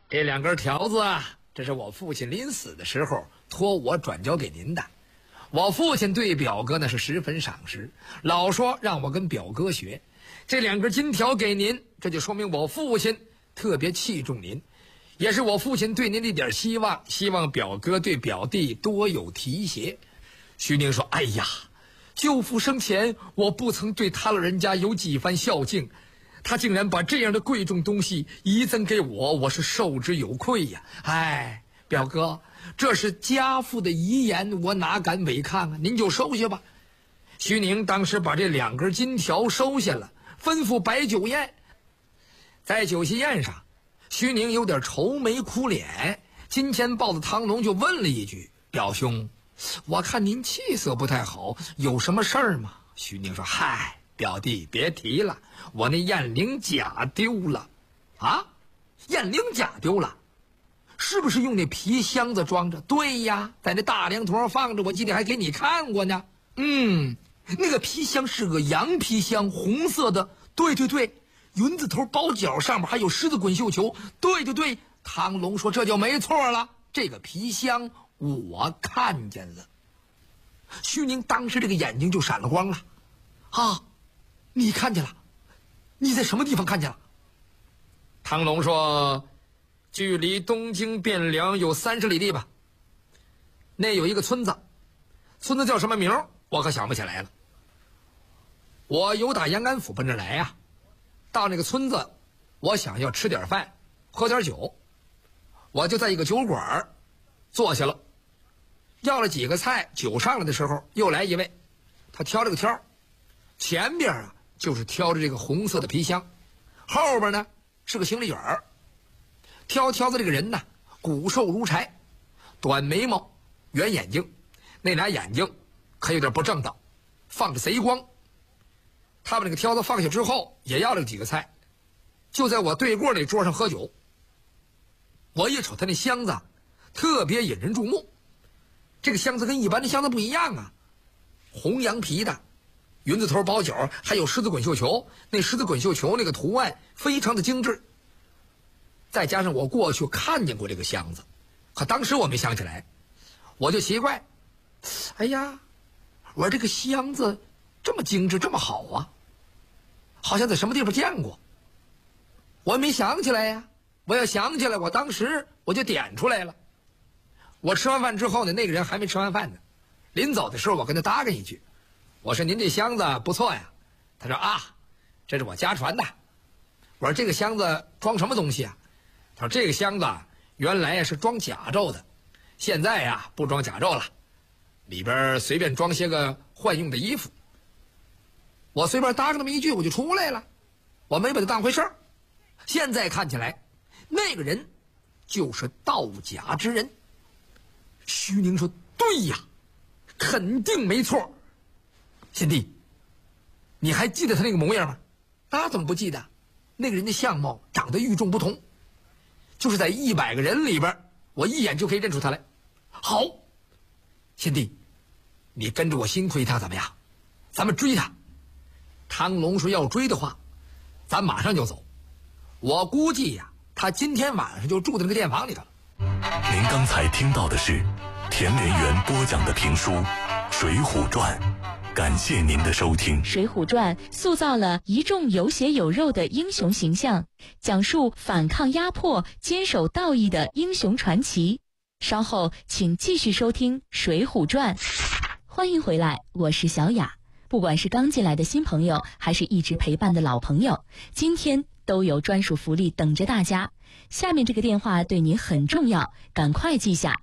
这2根条子啊，这是我父亲临死的时候托我转交给您的。我父亲对表哥呢是十分赏识，老说让我跟表哥学。这2根金条给您，这就说明我父亲特别器重您，也是我父亲对您的一点希望，希望表哥对表弟多有提携。徐宁说：哎呀，舅父生前我不曾对他老人家有几番孝敬，他竟然把这样的贵重东西遗赠给我，我是受之有愧呀。哎，表哥，这是家父的遗言，我哪敢违抗啊，您就收下吧。徐宁当时把这2根金条收下了，吩咐摆酒宴。在酒席宴上，徐宁有点愁眉苦脸，金钱豹子汤龙就问了一句：表兄，我看您气色不太好，有什么事儿吗？徐宁说：嗨，表弟别提了，我那燕翎甲丢了。啊，燕翎甲丢了？是不是用那皮箱子装着？对呀，在那大梁头上放着，我记得还给你看过呢。那个皮箱是个羊皮箱，红色的。对对对，云字头包角，上面还有狮子滚绣球。对对对，汤龙说这就没错了，这个皮箱我看见了。徐宁当时这个眼睛就闪了光了。啊，你看见了？你在什么地方看见了？汤龙说，距离东京汴梁有30里地吧。那有一个村子，村子叫什么名我可想不起来了。我由打延安府奔着来呀，到那个村子，我想要吃点饭，喝点酒，我就在一个酒馆坐下了，要了几个菜，酒上来的时候又来一位，他挑了个挑，前边啊就是挑着这个红色的皮箱，后边呢是个行李卷。挑挑的这个人呢，骨瘦如柴，短眉毛，圆眼睛，那俩眼睛可有点不正道，放着贼光。他把那个挑子放下之后，也要了几个菜，就在我对过那桌上喝酒。我一瞅他那箱子特别引人注目，这个箱子跟一般的箱子不一样啊，红羊皮的，云字头包角，还有狮子滚绣球，那狮子滚绣球那个图案非常的精致。再加上我过去看见过这个箱子，可当时我没想起来，我就奇怪，哎呀，我说这个箱子这么精致这么好啊，好像在什么地方见过。我没想起来呀，我要想起来，我当时我就点出来了。我吃完饭之后呢，那个人还没吃完饭呢，临走的时候我跟他搭个一句，我说您这箱子不错呀。他说啊，这是我家传的。我说这个箱子装什么东西啊？他说这个箱子原来是装甲胄的，现在呀不装甲胄了，里边随便装些个换用的衣服。我随便搭个那么一句我就出来了，我没把它当回事儿。现在看起来那个人就是盗甲之人。徐宁说对呀，肯定没错。贤弟，你还记得他那个模样吗？那怎么不记得？那个人的相貌长得与众不同，就是在100个人里边，我一眼就可以认出他来。好，贤弟，你跟着我辛苦一趟怎么样？咱们追他。汤龙说要追的话，咱马上就走。我估计呀，他今天晚上就住在那个店房里头。 您刚才听到的是田连元播讲的评书《水浒传》，感谢您的收听。 《水浒传》塑造了一众有血有肉的英雄形象，讲述反抗压迫、坚守道义的英雄传奇。稍后请继续收听《水浒传》。欢迎回来，我是小雅。不管是刚进来的新朋友，还是一直陪伴的老朋友，今天都有专属福利等着大家。下面这个电话对您很重要，赶快记下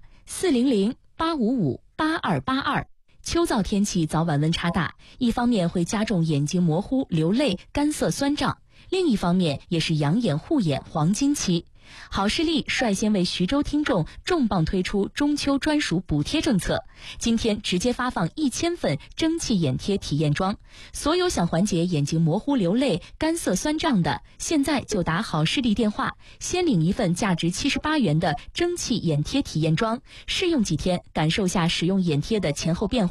400-855-8282。秋燥天气早晚温差大，一方面会加重眼睛模糊、流泪、干涩酸胀，另一方面也是养眼护眼黄金期。好视力率先为徐州听众重磅推出中秋专属补贴政策，今天直接发放1000份蒸汽眼贴体验装，所有想缓解眼睛模糊、流泪、干涩酸胀的，现在就打好视力电话，先领一份价值78元的蒸汽眼贴体验装，试用几天，感受下使用眼贴的前后变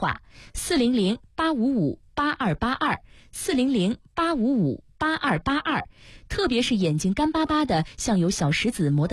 化。400-855-8282，400-855-8282，特别是眼睛干巴巴的，像有小石子磨的